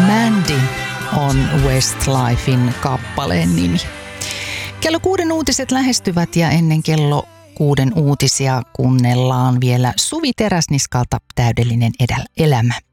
Mandy on Westlifein kappaleen nimi. Kello 6 uutiset lähestyvät ja ennen kello 6 uutisia kuunnellaan vielä Suvi Teräsniskalta Täydellinen elämä.